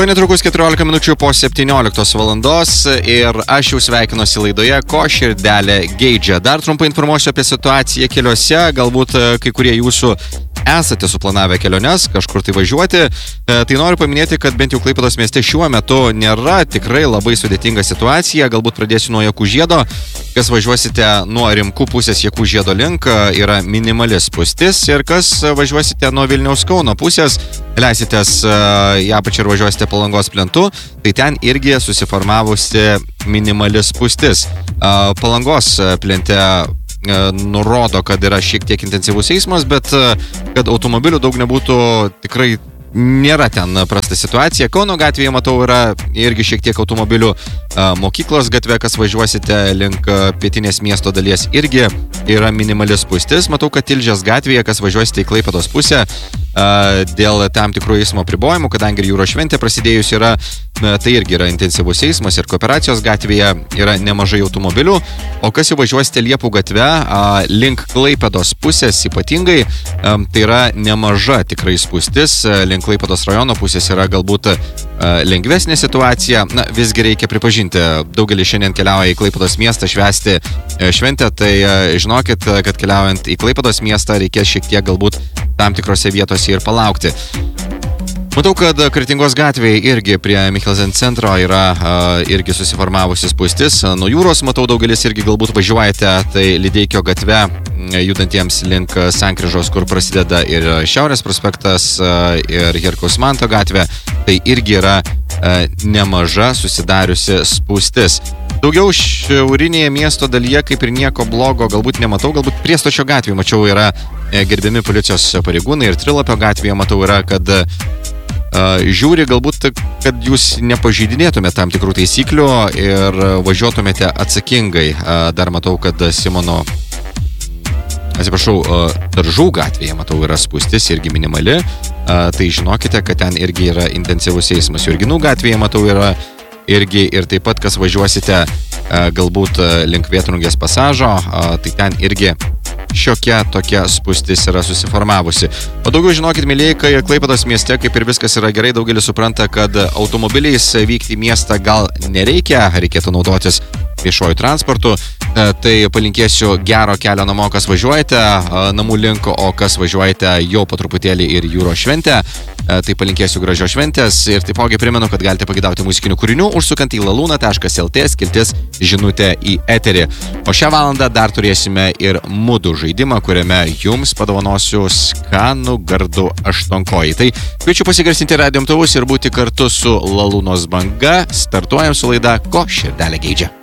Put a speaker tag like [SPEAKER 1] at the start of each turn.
[SPEAKER 1] Jau netrukus 14 minučių po 17 valandos ir aš jau sveikinuosi laidoje Ko širdelė geidžia. Dar trumpai informuosiu apie situaciją keliuose, galbūt kai kurie jūsų esate suplanavę keliones, kažkur tai važiuoti. Tai noriu paminėti, kad bent jau Klaipėdos mieste šiuo metu nėra tikrai labai sudėtinga situacija. Galbūt pradėsiu nuo Jakūžiedo. Kas važiuosite nuo Rimkų pusės Jakūžiedo link, yra minimali spūstis. Ir kas važiuosite nuo Vilniaus Kauno pusės, leisitės į apačią ir važiuosite Palangos plentu, tai ten irgi susiformavusi minimali spūstis. Palangos plente nurodo, kad yra šiek tiek intensyvus eismas, bet kad automobilių daug nebūtų, tikrai nėra ten prasta situacija. Kauno gatvėje, matau, yra irgi šiek tiek automobilių. Mokyklos gatvė, kas važiuosite link pietinės miesto dalies, irgi yra minimali spūstis. Matau, kad Tilžės gatvėje, kas važiuosite į Klaipėdos pusę, dėl tam tikrų eismo apribojimų, kadangi ir jūros šventė prasidėjus yra, tai irgi yra intensyvus eismas ir Kooperacijos gatvėje yra nemažai automobilių. O kas jau važiuosite Liepų gatve, link Klaipėdos pusės ypatingai, tai yra nemaža tikrai spūstis. Link Klaipėdos rajono pusės yra galbūt lengvesnė situacija. Na, visgi reikia pripažinti, daugelis šiandien keliauja į Klaipėdos miestą švęsti šventę, tai žinokit, kad keliaujant į Klaipėdos miestą reikės šiek tiek galbūt tam tikrose vietose ir palaukti. Matau, kad Kretingos gatvėje irgi prie Michelsen centro yra irgi susiformavusi spūstis. Nuo jūros, matau, daugelis irgi galbūt važiuojate, tai Lideikio gatve judantiems link sankryžos, kur prasideda ir Šiaurės prospektas, ir Herkaus Manto gatvė, tai irgi yra nemaža susidariusi spūstis. Daugiau šiaurinėje miesto dalyje kaip ir nieko blogo galbūt nematau, galbūt Priestočio gatvėje mačiau yra gerbiami policijos pareigūnai ir Trilapio gatvėje matau yra, kad žiūri galbūt, kad jūs nepažeidinėtumėte tam tikrų taisyklių ir važiuotumėte atsakingai. Dar matau, kad Daržų gatvėje, matau, yra spūstis irgi minimali, tai žinokite, kad ten irgi yra intensyvus eismas. Jurginų gatvėje, matau, yra irgi ir taip pat, kas važiuosite galbūt link Vėtrungės pasažo, tai ten irgi šiokia tokia spūstis yra susiformavusi. O daugiau žinokit, mėlyjei, kai Klaipėdos mieste kaip ir viskas yra gerai, daugelis supranta, kad automobiliais vykti į miestą gal nereikia, reikėtų naudotis viešuoju transportu. Tai palinkėsiu gero kelio namo, kas važiuojate namų link, o kas važiuojate jau po truputėlį ir jūros šventę. Tai palinkėsiu gražios šventės ir taipogi primenu, kad galite pagidauti muzikinių kūrinių užsukant į laluna.lt skiltis žinutė į eterį. O šią valandą dar turėsime ir mudu žaidimą, kuriame jums padovanosiu skanų gardų aštuonkojį. Tai kviečiu pasigarsinti radijo imtuvus ir būti kartu su Lalūnos banga. Startuojam su laida Ko širdelė geidžia.